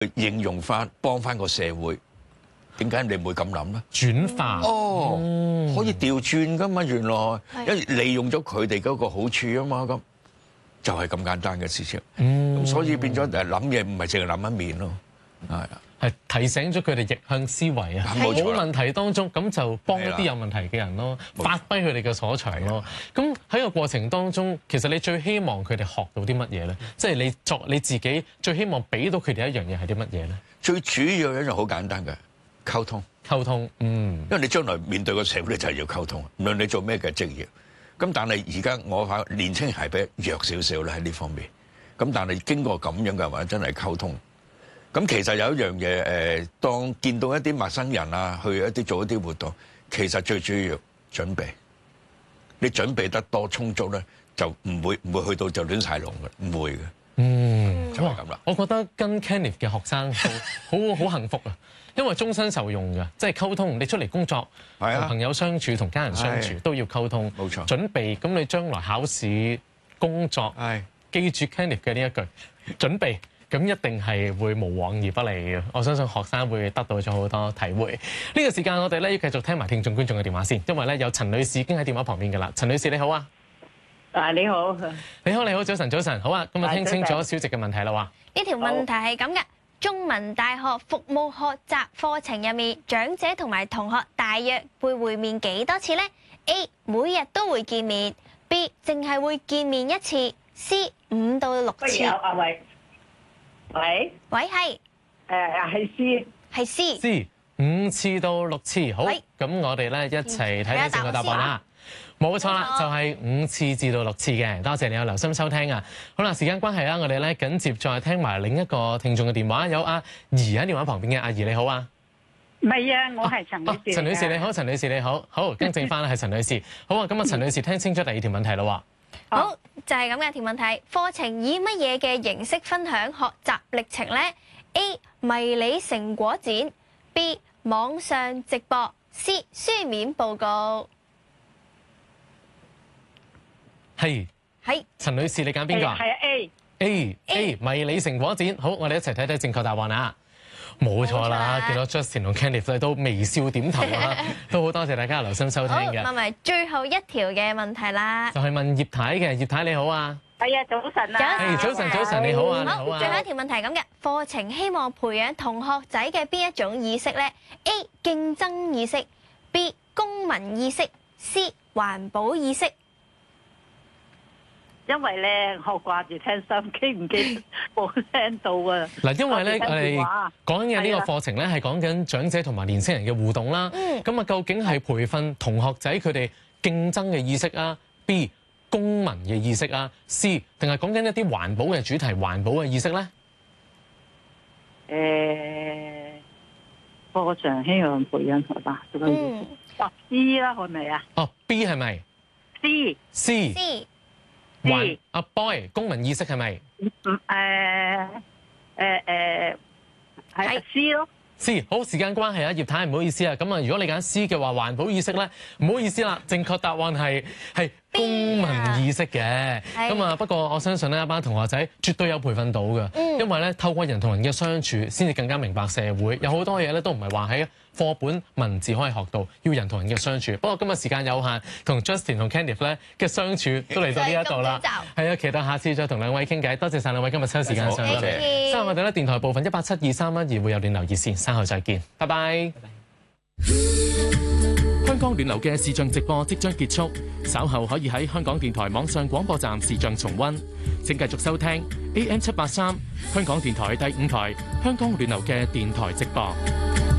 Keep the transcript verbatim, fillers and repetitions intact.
應用翻幫翻個社會，點解你會咁諗咧？ 轉化哦， 嗯、 可以調轉噶嘛？原來因為利用咗佢哋嗰個好處啊嘛，咁就係咁簡單嘅事情。咁、嗯、所以變咗誒諗嘢唔係淨係諗一面咯，係啊。 係提醒咗佢哋逆向思維啊！冇問題當中，咁就幫一啲有問題嘅人咯，發揮佢哋嘅所長咯。咁喺個過程當中，其實你最希望佢哋學到啲乜嘢咧？即係你作你自己最希望俾到佢哋一樣嘢係啲乜嘢咧？最主要一樣好簡單嘅溝通。溝通，嗯，因為你將來面對個社會，你就係要溝通，無論你做咩嘅職業。咁但係而家我發年青人係比較弱少少咧喺呢方面。咁但係經過咁樣嘅話，真係溝通。咁其實有一樣嘢，誒，當見到一啲陌生人啊，去一啲做一啲活動，其實最主要準備。你準備得多充足咧，就唔會唔會去到就亂晒龍嘅，唔會嘅。嗯，就係咁啦。我覺得跟 Kenneth 嘅學生好好好幸福啊，因為終身受用嘅，即係溝通。你出嚟工作，同朋友相處，同家人相處都要溝通。冇錯。準備，咁你將來考試、工作，記住 Kenneth 嘅呢一句準備。咁一定係會無往而不利嘅，我相信學生會得到咗好多體會。呢、這個時間我哋咧要繼續聽埋聽眾觀眾嘅電話先，因為咧有陳女士已經喺電話旁邊㗎啦。陳女士你好啊， 啊你好， 你好你好，早晨早晨，好啊，今日聽清楚小姐嘅問題啦話。 呢條問題係咁嘅，中文大學服務學習課程入面，長者同埋同學大約會會面幾多次呢？ A 每日都會見面 ，B 淨係會見面一次 ，C 五到六次。 阿偉。喂， 喂係， 誒係 C， 係 C， C 五次到六次，好，咁我哋咧一齊睇睇正確答案啦。冇錯啦，就係五次至到六次嘅。多謝你有留心收聽啊。好啦，時間關係啦，我哋咧緊接再聽埋另一個聽眾嘅電話，有阿怡喺電話旁邊嘅。阿怡你好啊， 唔係啊，我係陳女士。 陳女士你好，陳女士你好，好更正翻啦，係陳女士。好啊，咁啊，陳女士聽清楚第二條問題啦喎。 好，就係咁嘅條問題。課程以乜嘢嘅形式分享學習歷程呢？ A 迷你成果展 ，B 網上直播 ，C 書面報告。 係係陳女士，你揀邊個？ 係 A A A 迷你成果展。好，我哋一齊睇睇正確答案啊！冇錯啦，見到 Justin 同 Kenneth 都微笑點頭啊，都好多謝大家留心收聽嘅。 好，問埋最後一條嘅問題啦。 就係問葉太嘅，葉太你好啊。 係啊，早晨啊。 誒，早晨早晨，你好啊，你好啊。 最後一條問題咁嘅，課程希望培養同學仔嘅邊一種意識咧 ？A 競爭意識 ，B 公民意識 ，C 環保意識。 因為咧，我掛住聽收音機，唔記得冇聽到啊！ 嗱，因為咧，我哋講緊嘅呢個課程咧，係講緊長者同埋年輕人嘅互動啦。咁啊，究竟係培訓同學仔佢哋競爭嘅意識啊 ？B 公民嘅意識啊 ？C 定係講緊一啲環保嘅主題、環保嘅意識咧？ 誒，課程希望培養學吧？嗯，哦 C 啦，係咪啊？ 哦 B 係咪 ？C C C。 環阿 boy 公民意識係咪？ 唔誒誒誒係 C 咯。 C 好，時間關係啊，葉太唔好意思啊。咁啊，如果你揀 C 嘅話，環保意識咧，唔好意思啦，正確答案係係公民意識嘅。咁啊，不過我相信呢一班同學仔絕對有培訓到嘅，嗯、因為咧透過人同人嘅相處，先至更加明白社會。有好多嘢咧都唔係話喺課本文字可以學到，要人同人嘅相處。不過今日時間有限，同 Justin 同 Kenneth 咧嘅相處都嚟到呢一度啦。係啊，期待下次再同兩位傾偈。多謝晒兩位今日抽時間上嚟。之後我哋咧電台部分一八七二三一二會有暖流熱線，稍後再見，拜拜。香港暖流嘅視像直播即將結束，稍後可以喺香港電台網上廣播站視像重溫。請繼續收聽 A M 七八三香港電台第五台香港暖流嘅電台直播。